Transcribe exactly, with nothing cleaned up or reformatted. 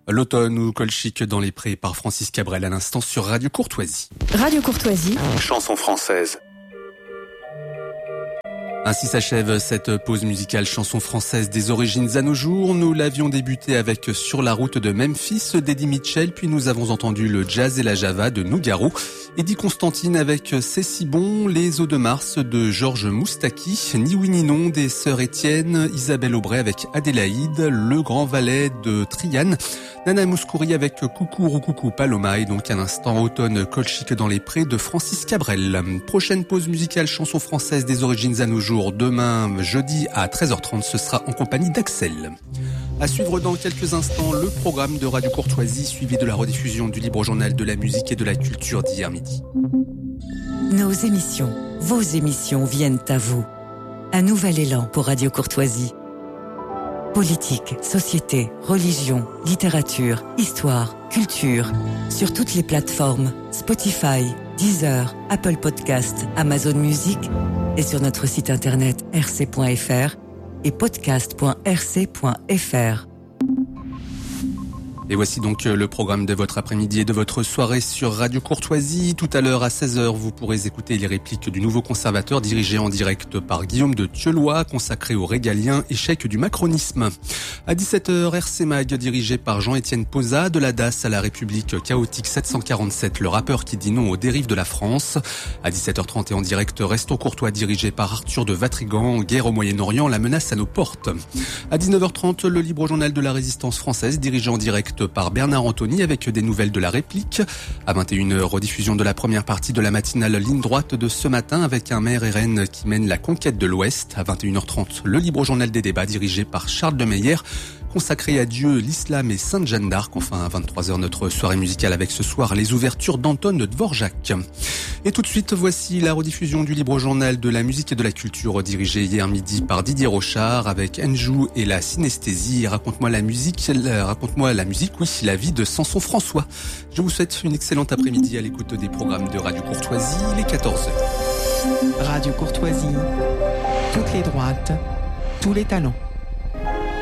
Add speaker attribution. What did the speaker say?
Speaker 1: L'automne ou Colchique dans les prés par Francis Cabrel à l'instant sur Radio Courtoisie.
Speaker 2: Radio Courtoisie.
Speaker 3: Chanson française.
Speaker 1: Ainsi s'achève cette pause musicale chanson française des origines à nos jours. Nous l'avions débuté avec Sur la route de Memphis d'Eddie Mitchell, puis nous avons entendu le jazz et la java de Nougaro. Eddie Constantine avec C'est si bon, Les eaux de Mars de Georges Moustaki, Ni oui ni non des sœurs Étienne, Isabelle Aubray avec Adélaïde, Le Grand Valet de Triane, Nana Mouskouri avec Coucou Roucoucou Paloma et donc un instant automne colchique dans les prés de Francis Cabrel. Prochaine pause musicale chanson française des origines à nos jours. Demain, jeudi à treize heures trente, ce sera en compagnie d'Axel. À suivre dans quelques instants le programme de Radio Courtoisie, suivi de la rediffusion du Libre Journal de la musique et de la culture d'hier midi.
Speaker 2: Nos émissions, vos émissions viennent à vous. Un nouvel élan pour Radio Courtoisie. Politique, société, religion, littérature, histoire, culture. Sur toutes les plateformes, Spotify, Deezer, Apple Podcast, Amazon Music et sur notre site internet r c point f r et podcast point r c point f r.
Speaker 1: Et voici donc le programme de votre après-midi et de votre soirée sur Radio Courtoisie. Tout à l'heure à seize heures, vous pourrez écouter les répliques du nouveau conservateur dirigé en direct par Guillaume de Thieulois, consacré au régalien échec du macronisme. À dix-sept heures, R C Mag dirigé par Jean-Étienne Posa, de la D A S à la République chaotique sept cent quarante-sept, le rappeur qui dit non aux dérives de la France. À dix-sept heures trente et en direct, Restons Courtois dirigé par Arthur de Vatrigan, guerre au Moyen-Orient, la menace à nos portes. À dix-neuf heures trente, le Libre Journal de la Résistance française dirigé en direct par Bernard Anthony avec des nouvelles de la réplique. À vingt et une heures, rediffusion de la première partie de la matinale ligne droite de ce matin avec un maire R N qui mène la conquête de l'Ouest. À vingt et une heures trente, le Libre Journal des débats dirigé par Charles de Meyer, consacré à Dieu, l'islam et Sainte Jeanne d'Arc. Enfin, à vingt-trois heures, notre soirée musicale avec ce soir les ouvertures d'Anton Dvorak. Et tout de suite, voici la rediffusion du Libre Journal de la musique et de la culture dirigé hier midi par Didier Rochard avec Enjou et la synesthésie. Raconte-moi la musique, raconte-moi la musique, oui, la vie de Samson François. Je vous souhaite une excellente après-midi à l'écoute des programmes de Radio Courtoisie, les quatorze heures.
Speaker 4: Radio Courtoisie, toutes les droites, tous les talents.